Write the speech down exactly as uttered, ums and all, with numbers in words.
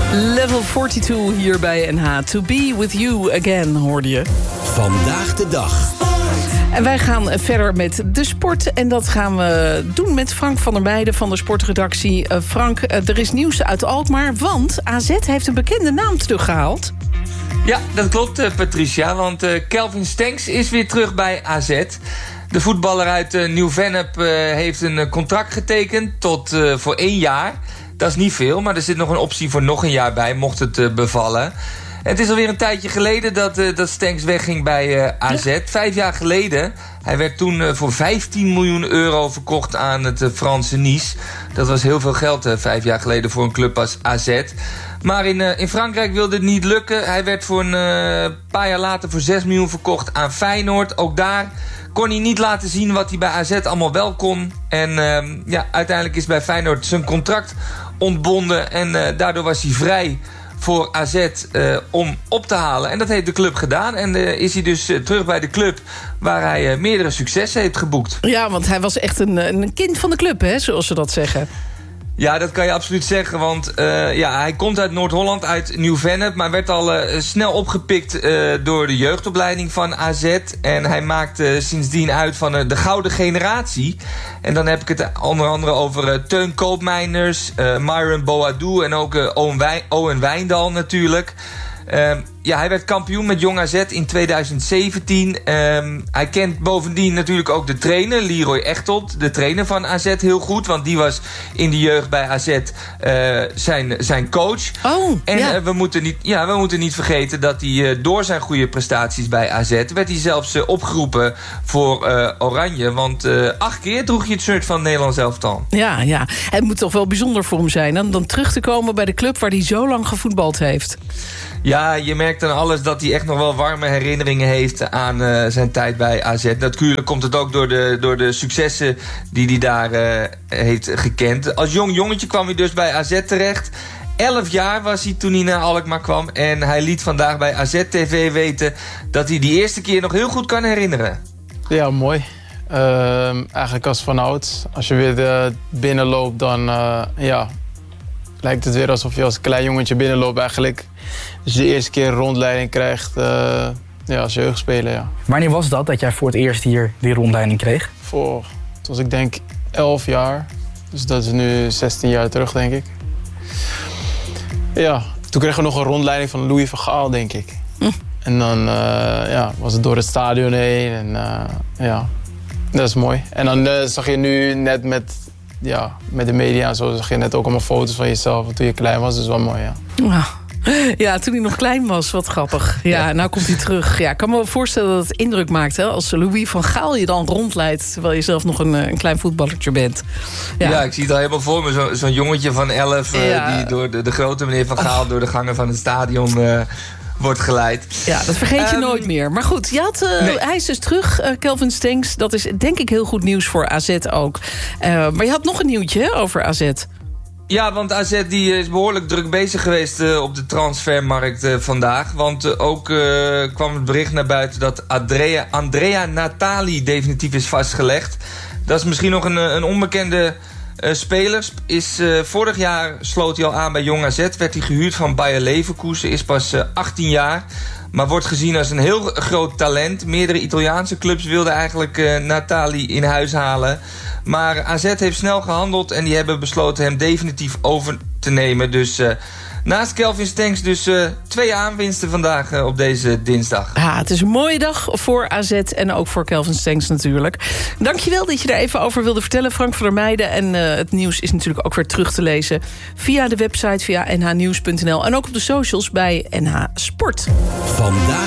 Level tweeënveertig hier bij N H. To be with you again, hoorde je. Vandaag de dag. En wij gaan verder met de sport. En dat gaan we doen met Frank van der Meijden van de sportredactie. Uh, Frank, uh, er is nieuws uit Alkmaar, want A Z heeft een bekende naam teruggehaald. Ja, dat klopt, uh, Patricia. Want uh, Kelvin Stenks is weer terug bij A Z. De voetballer uit uh, Nieuw-Vennep uh, heeft een uh, contract getekend tot uh, voor één jaar. Dat is niet veel, maar er zit nog een optie voor nog een jaar bij, mocht het uh, bevallen. En het is alweer een tijdje geleden dat, uh, dat Stenks wegging bij uh, A Z. Ja. Vijf jaar geleden. Hij werd toen uh, voor vijftien miljoen euro verkocht aan het uh, Franse Nice. Dat was heel veel geld uh, vijf jaar geleden voor een club als A Z. Maar in, uh, in Frankrijk wilde het niet lukken. Hij werd voor een uh, paar jaar later voor zes miljoen verkocht aan Feyenoord. Ook daar kon hij niet laten zien wat hij bij A Z allemaal wel kon. En uh, ja, uiteindelijk is bij Feyenoord zijn contract ontbonden. En uh, daardoor was hij vrij voor A Z uh, om op te halen. En dat heeft de club gedaan. En uh, is hij dus uh, terug bij de club waar hij uh, meerdere successen heeft geboekt. Ja, want hij was echt een, een kind van de club, hè, zoals ze dat zeggen. Ja, dat kan je absoluut zeggen, want uh, ja, hij komt uit Noord-Holland, uit Nieuw-Vennep, maar werd al uh, snel opgepikt uh, door de jeugdopleiding van A Z. En hij maakte uh, sindsdien uit van uh, de gouden generatie. En dan heb ik het onder andere over uh, Teun Koopmeiners, uh, Myron Boadou en ook uh, Owen, Wij- Owen Wijndal natuurlijk. Uh, ja, hij werd kampioen met Jong A Z in tweeduizend zeventien. Um, hij kent bovendien natuurlijk ook de trainer, Leroy Echtelt, de trainer van A Z, heel goed. Want die was in de jeugd bij A Z uh, zijn, zijn coach. Oh, en ja. uh, we, moeten niet, ja, we moeten niet vergeten dat hij uh, door zijn goede prestaties bij A Z werd hij zelfs uh, opgeroepen voor uh, Oranje. Want uh, acht keer droeg hij het shirt van het Nederlands elftal. Ja, ja. Het moet toch wel bijzonder voor hem zijn om dan terug te komen bij de club waar hij zo lang gevoetbald heeft. Ja, je merkt aan alles dat hij echt nog wel warme herinneringen heeft aan uh, zijn tijd bij A Z. Natuurlijk komt het ook door de, door de successen die hij daar uh, heeft gekend. Als jong jongetje kwam hij dus bij A Z terecht. Elf jaar was hij toen hij naar Alkmaar kwam. En hij liet vandaag bij A Z T V weten dat hij die eerste keer nog heel goed kan herinneren. Ja, mooi. Uh, eigenlijk als vanouds. Als je weer de binnenloopt, dan uh, ja, lijkt het weer alsof je als klein jongetje binnenloopt eigenlijk. Dus de eerste keer een rondleiding krijgt uh, ja, als jeugdspeler, ja. Wanneer was dat, dat jij voor het eerst hier die rondleiding kreeg? Voor, toen was ik denk elf jaar. Dus dat is nu zestien jaar terug, denk ik. Ja, toen kregen we nog een rondleiding van Louis van Gaal, denk ik. Hm. En dan uh, ja, was het door het stadion heen. En uh, ja, dat is mooi. En dan uh, zag je nu net met, ja, met de media en zo, zag je net ook allemaal foto's van jezelf toen je klein was. Dat is wel mooi, ja. Wow. Ja, toen hij nog klein was, wat grappig. Ja, ja. Nou komt hij terug. Ja, ik kan me wel voorstellen dat het indruk maakt, hè, als Louis van Gaal je dan rondleidt terwijl je zelf nog een, een klein voetballertje bent. Ja. Ja, ik zie het al helemaal voor me. Zo, zo'n jongetje van elf uh, ja. die door de, de grote meneer Van Gaal oh. door de gangen van het stadion uh, wordt geleid. Ja, dat vergeet je um, nooit meer. Maar goed, je had, uh, nee. hij is dus terug, uh, Kelvin Stenks. Dat is denk ik heel goed nieuws voor A Z ook. Uh, maar je had nog een nieuwtje hè, over A Z. Ja, want A Z die is behoorlijk druk bezig geweest uh, op de transfermarkt uh, vandaag. Want uh, ook uh, kwam het bericht naar buiten dat Andrea, Andrea Natali definitief is vastgelegd. Dat is misschien nog een, een onbekende uh, speler. Is, uh, vorig jaar sloot hij al aan bij Jong A Z. Werd hij gehuurd van Bayer Leverkusen. Is pas uh, achttien jaar. Maar wordt gezien als een heel groot talent. Meerdere Italiaanse clubs wilden eigenlijk uh, Natali in huis halen. Maar A Z heeft snel gehandeld en die hebben besloten hem definitief over te nemen. Dus uh, naast Kelvin Stenks dus uh, twee aanwinsten vandaag uh, op deze dinsdag. Ja, het is een mooie dag voor A Z en ook voor Kelvin Stenks natuurlijk. Dankjewel dat je daar even over wilde vertellen, Frank van der Meijden. En uh, het nieuws is natuurlijk ook weer terug te lezen via de website, via n h nieuws punt n l. En ook op de socials bij N H Sport. Vandaag